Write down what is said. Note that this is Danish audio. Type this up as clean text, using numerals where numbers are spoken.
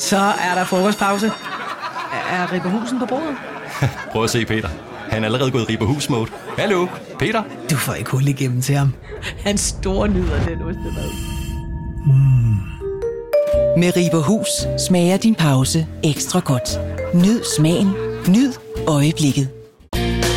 Så er der frokostpause. Er Ribberhusen på bordet? Prøv at se Peter. Han er allerede gået Ribberhus-mode. Hallo, Peter? Du får ikke hul igennem til ham. Han store nyder den ostemad. Med Ribberhus smager din pause ekstra godt. Nyd smagen. Nyd øjeblikket.